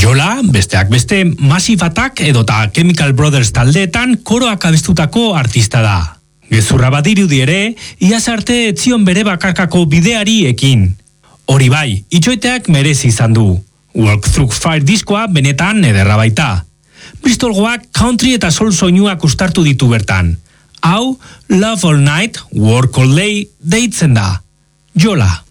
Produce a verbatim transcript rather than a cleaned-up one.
Jola, besteak beste, Massive Attack edota Chemical Brothers taldeetan koroak abestutako artista da. Gezurra badirudi ere, iaz arte etzion bere bakarkako bideari ekin. Hori bai, itxoiteak merezi izan du. Walk Through Fire diskoa benetan ederra baita. Bristolgoak country eta soul soinuak ustartu ditu bertan. Hau, Love All Night, Work All Day deitzen da. Jola.